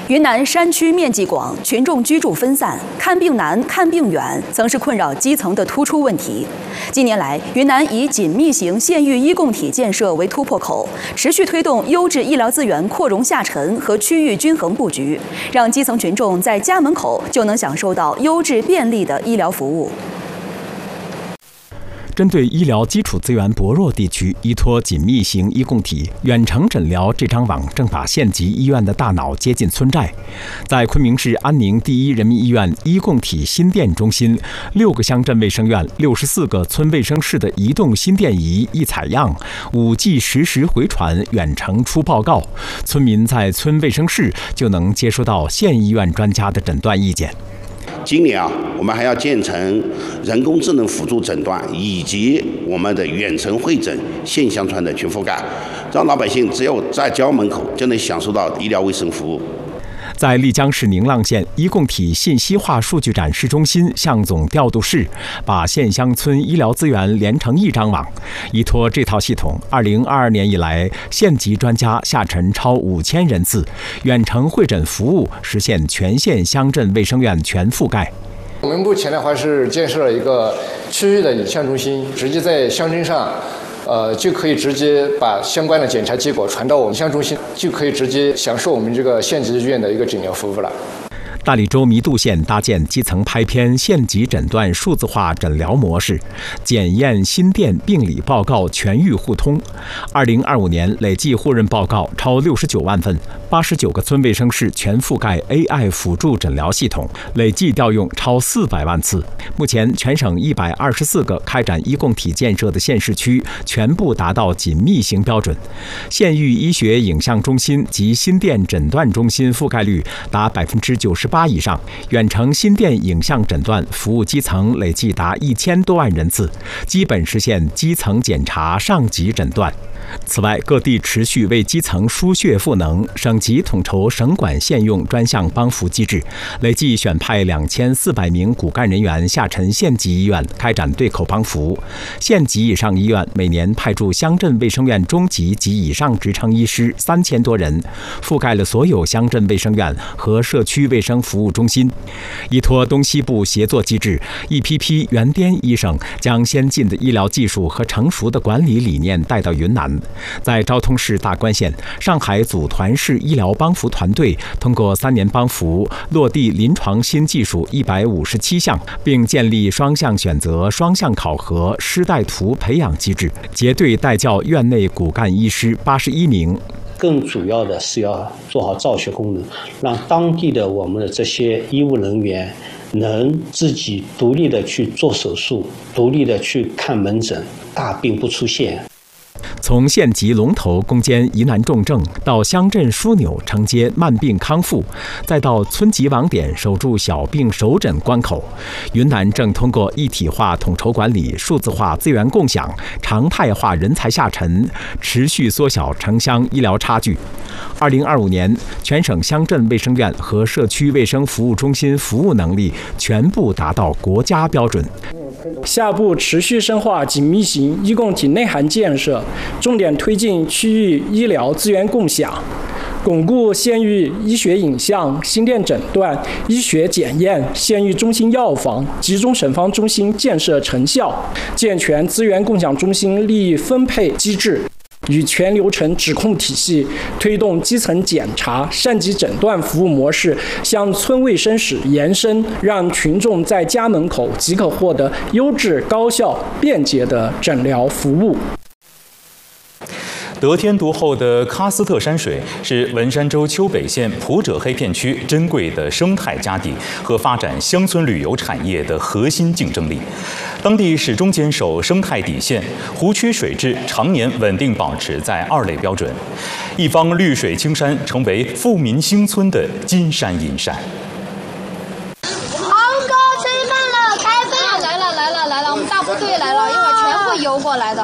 云南山区面积广，群众居住分散，看病难、看病远，曾是困扰基层的突出问题。近年来，云南以紧密型县域医共体建设为突破口，持续推动优质医疗资源扩容下沉和区域均衡布局，让基层群众在家门口就能享受到优质便利的医疗服务。 针对医疗基础资源薄弱地区，依托紧密型医共体远程诊疗这张网，正把县级医院的大脑接进村寨。在昆明市安宁第一人民医院医共体心电中心，6个乡镇卫生院、64个村卫生室的移动心电仪一采样，5G 实时回传，远程出报告，村民在村卫生室就能接收到县医院专家的诊断意见。 今年我们还要建成人工智能辅助诊断以及我们的远程会诊、县乡村的全覆盖，让老百姓只有在家门口就能享受到医疗卫生服务。 在丽江市宁浪县医共体信息化数据展示中心向总调度室，把县乡村医疗资源连成一张网。依托这套系统，2022年以来，县级专家下沉超5000人次，远程会诊服务实现全县乡镇卫生院全覆盖。 我们目前的话是建设了一个区域的影像中心，直接在乡镇上。 就可以直接把相关的检查结果传到我们乡中心，就可以直接享受我们这个县级医院的一个诊疗服务了。 大理州弥渡县搭建基层拍片县级诊断数字化诊疗模式，检验心电病理报告全域互通。2025年累计互认报告超69万份，89个村卫生室全覆盖 AI 辅助诊疗系统，累计调用超400万次。目前，全省124个开展医共体建设的县市区全部达到紧密型标准，县域医学影像中心及心电诊断中心覆盖率达98%以上，远程心电影像诊断服务基层累计达1000多万人次，基本实现基层检查、上级诊断。此外，各地持续为基层输血赋能，省级统筹省管县用专项帮扶机制，累计选派2400名骨干人员下沉县级医院开展对口帮扶。县级以上医院每年派驻乡镇卫生院中级及以上职称医师3000多人，覆盖了所有乡镇卫生院和社区卫生服务中心。依托东西部协作机制，一批批原滇医生将先进的医疗技术和成熟的管理理念带到云南。 在昭通市大关县，上海组团式医疗帮扶团队通过3年帮扶，落地临床新技术157项，并建立双向选择、双向考核、师带徒培养机制，结对带教院内骨干医师81名。 更主要的是要做好造血功能，让当地的我们的这些医务人员能自己独立的去做手术，独立的去看门诊，大病不出现。 从县级龙头攻坚疑难重症，到乡镇枢纽承接慢病康复，再到村级网点守住小病首诊关口，云南正通过一体化统筹管理、数字化资源共享、常态化人才下沉，持续缩小城乡医疗差距。2025年，全省乡镇卫生院和社区卫生服务中心服务能力全部达到国家标准。 下步持续深化紧密型医共体内涵建设，重点推进区域医疗资源共享，巩固县域医学影像、心电诊断、医学检验、县域中心药房、集中审方中心建设成效，健全资源共享中心利益分配机制。 与全流程指控体系，推动基层检查、上级诊断服务模式向村卫生室延伸，让群众在家门口即可获得优质、高效、便捷的诊疗服务。 得天独厚的喀斯特山水是文山州丘北县普者黑片区珍贵的生态家底和发展乡村旅游产业的核心竞争力。当地始终坚守生态底线，湖区水质常年稳定保持在2类标准，一方绿水青山成为富民兴村的金山银山。 航哥吃饭了，开饭来了，我们大部队来了，一会儿全部游过来的。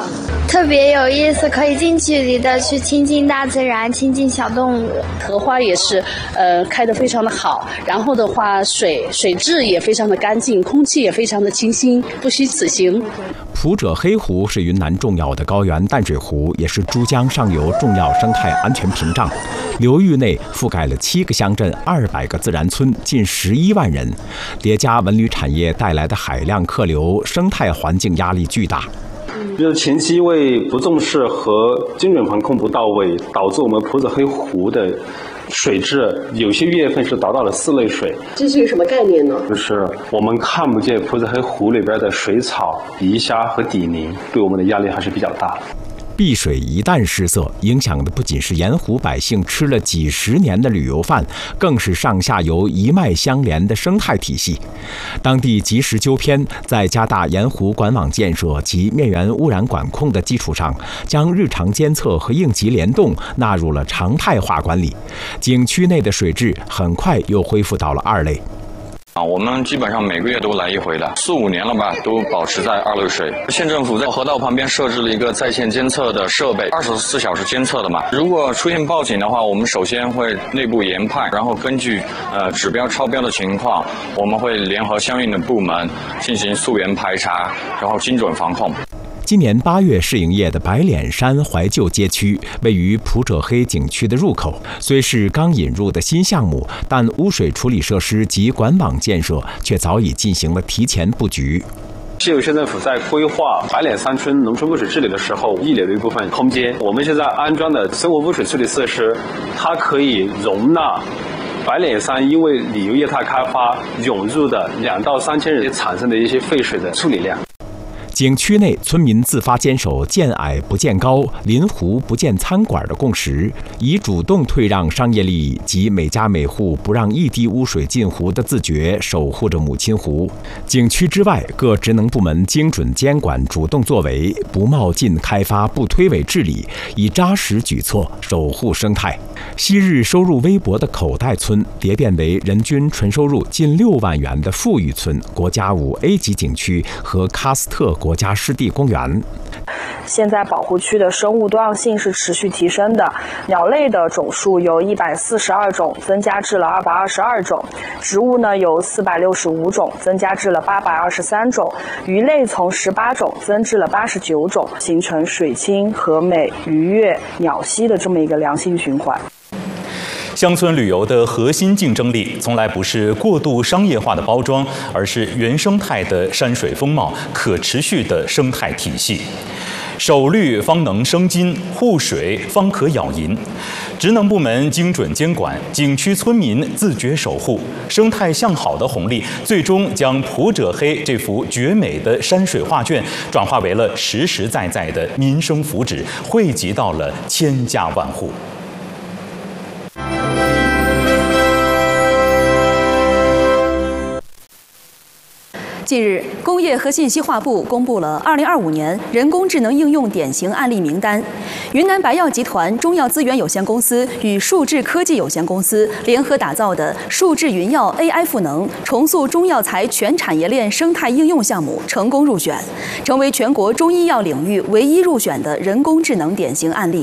特别有意思，可以近距离的去亲近大自然，亲近小动物。 荷花也是开得非常的好，然后的话水质也非常的干净，空气也非常的清新，不虚此行。 普者黑湖是云南重要的高原淡水湖，也是珠江上游重要生态安全屏障。流域内覆盖了7个乡镇、200个自然村，近11万人。叠加文旅产业带来的海量客流，生态环境压力巨大。 就是前期因为不重视和精准防控不到位，导致我们普者黑湖的水质有些月份是达到了4类水。 这是一个什么概念呢？ 就是我们看不见普者黑湖里边的水草、鱼虾和底泥，对我们的压力还是比较大的。 碧水一旦失色，影响的不仅是盐湖百姓吃了几10年的旅游饭，更是上下游一脉相连的生态体系。当地及时纠偏，在加大盐湖管网建设及面源污染管控的基础上，将日常监测和应急联动纳入了常态化管理。景区内的水质很快又恢复到了2类。 我们基本上每个月都来一回的，4、5年了吧，都保持在2类水。县政府在河道旁边设置了一个在线监测的设备，24小时监测的嘛。如果出现报警的话，我们首先会内部研判，然后根据指标超标的情况，我们会联合相应的部门进行溯源排查，然后精准防控。 今年8月试营业的白脸山怀旧街区，位于普者黑景区的入口。虽是刚引入的新项目，但污水处理设施及管网建设却早已进行了提前布局。 西邮县政府在规划白脸山村农村污水治理的时候，预留了一部分空间。我们现在安装的生活污水处理设施，它可以容纳白脸山因为旅游业态开发涌入的2到3千人产生的一些废水的处理量。 景区内村民自发坚守见矮不见高、临湖不见餐馆的共识，以主动退让商业利益及每家每户不让一滴污水进湖的自觉，守护着母亲湖。景区之外，各职能部门精准监管、主动作为，不冒进开发、不推诿治理，以扎实举措守护生态。昔日收入微薄的口袋村蝶变为人均纯收入近6万元的富裕村、国家5A 级景区和喀斯特国家湿地公园。 现在保护区的生物多样性是持续提升的，鸟类的种数由142种增加至了222种，植物呢由465种增加至了823种，鱼类从18种增至了89种，形成水清河美鱼跃鸟栖的这么一个良性循环。 乡村旅游的核心竞争力从来不是过度商业化的包装，而是原生态的山水风貌、可持续的生态体系。守绿方能生金，护水方可咬银。职能部门精准监管，景区村民自觉守护，生态向好的红利，最终将普者黑这幅绝美的山水画卷转化为了实实在在的民生福祉，惠及到了千家万户。 近日，工业和信息化部公布了2025年人工智能应用典型案例名单。云南白药集团中药资源有限公司与数智科技有限公司联合打造的数智云药 AI 赋能重塑中药材全产业链生态应用项目成功入选，成为全国中医药领域唯一入选的人工智能典型案例。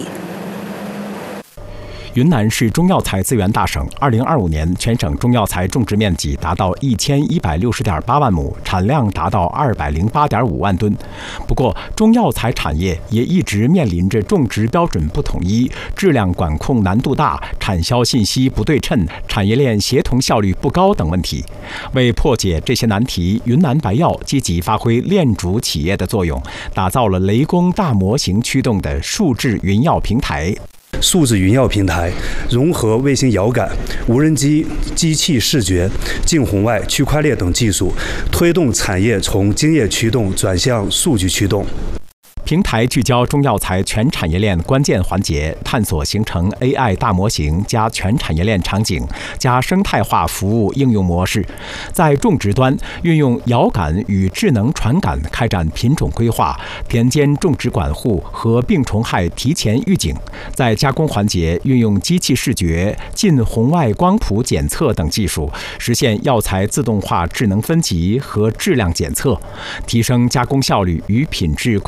云南是中药材资源大省，2025年全省中药材种植面积达到1160.8万亩，产量达到208.5万吨。不过，中药材产业也一直面临着种植标准不统一、质量管控难度大、产销信息不对称、产业链协同效率不高等问题。为破解这些难题，云南白药积极发挥链主企业的作用，打造了雷公大模型驱动的数智云药平台。 数字云药平台融合卫星遥感、无人机、机器视觉、近红外、区块链等技术，推动产业从经验驱动转向数据驱动。 平台聚焦中药材全产业链关键环节，探索形成 AI 大模型加全产业链场景加生态化服务应用模式。在种植端，运用遥感与智能传感开展品种规划、田间种植管护和病虫害提前预警；在加工环节，运用机器视觉、近红外光谱检测等技术，实现药材自动化智能分级和质量检测，提升加工效率与品质控制能力。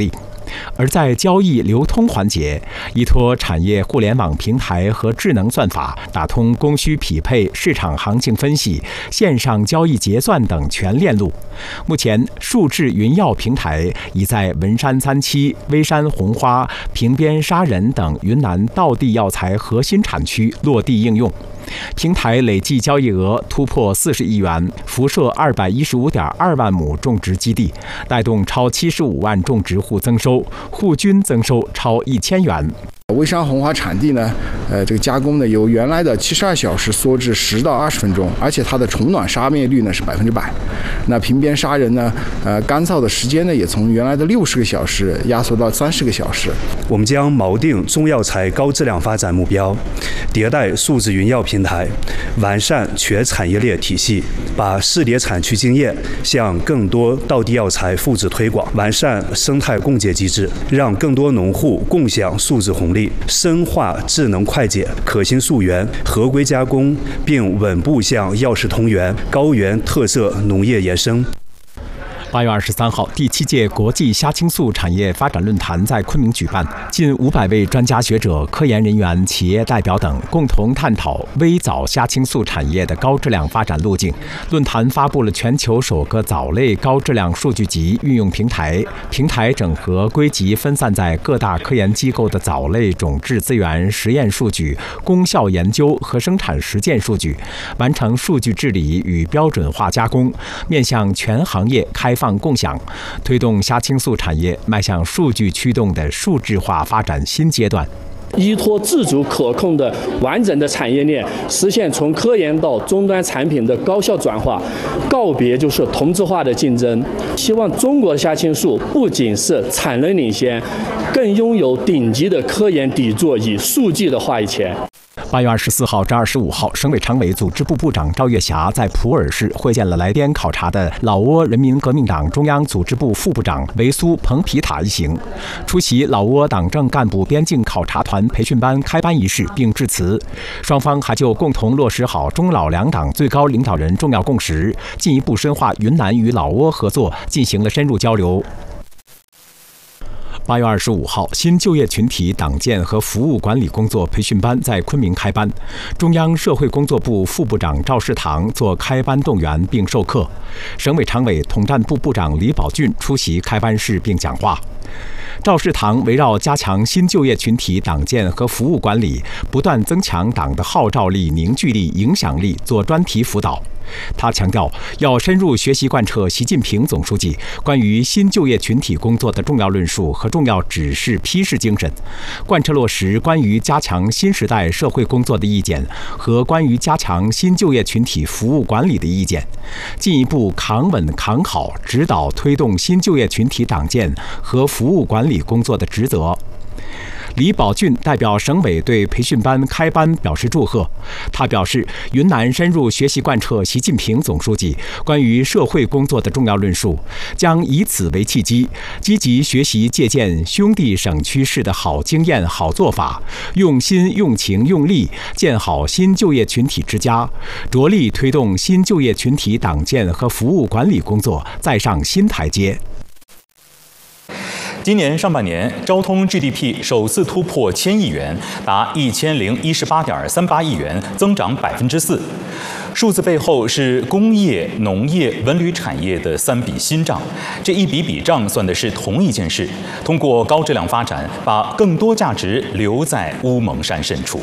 力。而在交易流通环节，依托产业互联网平台和智能算法，打通供需匹配、市场行情分析、线上交易结算等全链路。目前，数智云药平台已在文山37、微山红花、平边沙人等云南道地药材核心产区落地应用。平台累计交易额突破40亿元，辐射215.2万亩种植基地，带动超75万种植户增收，户均增收超1000元。 微山红花产地呢，这个加工呢由原来的72小时缩至10到20分钟，而且它的虫卵杀灭率呢是100%。那平边沙人呢，干燥的时间呢也从原来的60个小时压缩到30个小时。 我们将锚定中药材高质量发展目标，迭代数字云药平台，完善全产业链体系，把试点产区经验向更多道地药材复制推广，完善生态共建机制，让更多农户共享数字红利，深化智能快检、可信溯源、合规加工，并稳步向药事同源、高原特色农业延伸。 8月23号，第7届国际虾青素产业发展论坛在昆明举办，近500位专家学者、科研人员、企业代表等共同探讨微藻虾青素产业的高质量发展路径。论坛发布了全球首个藻类高质量数据集运用平台，平台整合归集分散在各大科研机构的藻类种质资源、实验数据、功效研究和生产实践数据，完成数据治理与标准化加工，面向全行业开放共享，推动虾青素产业迈向数据驱动的数字化发展新阶段。 依托自主可控的完整的产业链，实现从科研到终端产品的高效转化，告别就是同质化的竞争。希望中国的虾青素不仅是产能领先，更拥有顶级的科研底座与数据的话语权。 8月24号至25号，省委常委、组织部部长赵月霞在普洱市会见了来滇考察的老挝人民革命党中央组织部副部长维苏彭皮塔一行，出席老挝党政干部边境考察团培训班开班仪式并致辞。双方还就共同落实好中老两党最高领导人重要共识，进一步深化云南与老挝合作进行了深入交流。8月25号，新就业群体党建和服务管理工作培训班在昆明开班，中央社会工作部副部长赵世堂做开班动员并授课，省委常委、统战部部长李宝俊出席开班式并讲话。赵世堂围绕加强新就业群体党建和服务管理，不断增强党的号召力、凝聚力、影响力，做专题辅导。他强调，要深入学习贯彻习近平总书记关于新就业群体工作的重要论述和重要指示批示精神，贯彻落实关于加强新时代社会工作的意见和关于加强新就业群体服务管理的意见，进一步扛稳扛好指导推动新就业群体党建和服务管理工作的职责。李宝俊代表省委对培训班开班表示祝贺。他表示，云南深入学习贯彻习近平总书记关于社会工作的重要论述，将以此为契机，积极学习借鉴兄弟省区市的好经验、好做法，用心、用情、用力建好新就业群体之家，着力推动新就业群体党建和服务管理工作再上新台阶。 今年上半年，昭通 GDP 首次突破1000亿元，达1018.38亿元，增长4%。数字背后是工业、农业、文旅产业的3笔新账，这一笔笔账算的是同一件事，通过高质量发展，把更多价值留在乌蒙山深处。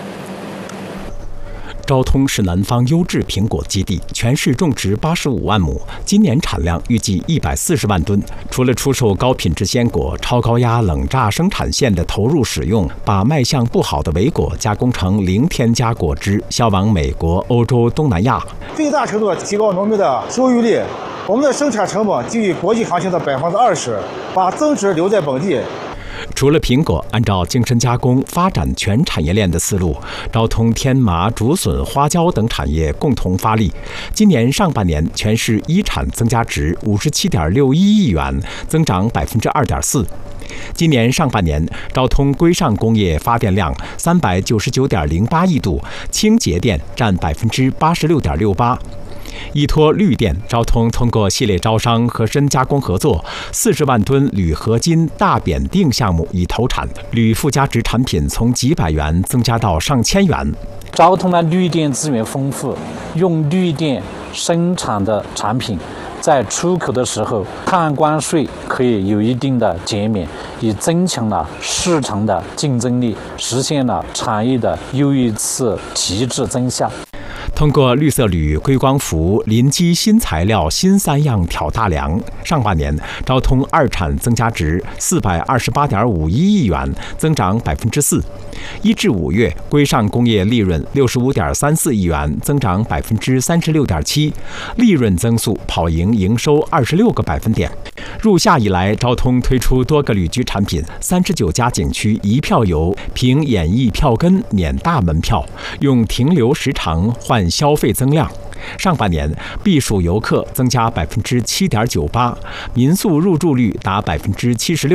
昭通是南方优质苹果基地，全市种植85万亩，今年产量预计140万吨。除了出售高品质鲜果，超高压冷榨生产线的投入使用，把卖相不好的伪果加工成零添加果汁，销往美国、欧洲、东南亚， 最大程度提高农民的收益率。我们的生产成本低于国际行情的20%，把增值留在本地。 除了苹果，按照精深加工发展全产业链的思路，昭通天麻、竹笋、花椒等产业共同发力。今年上半年，全市一产增加值57.61亿元，增长2.4%。今年上半年，昭通规上工业发电量399.08亿度，轻节电占86.68%。 依托绿电，昭通通过系列招商和深加工合作，40万吨铝合金大扁锭项目已投产，铝附加值产品从几百元增加到上千元。 昭通的绿电资源丰富，用绿电生产的产品，在出口的时候，碳关税可以有一定的减免，也增强了市场的竞争力，实现了产业的又一次提质增效。 通过绿色铝、硅光伏、临基新材料新3样挑大梁，上半年昭通二产增加值428.51亿元，增长4%。1至5月，硅上工业利润65.34亿元，增长36.7%，利润增速跑赢营收26个百分点。入夏以来，昭通推出多个旅居产品，39家景区1票游，凭演艺票根免大门票，用停留时长换消费增量。上半年避暑游客增加7.98%，民宿入住率达76%。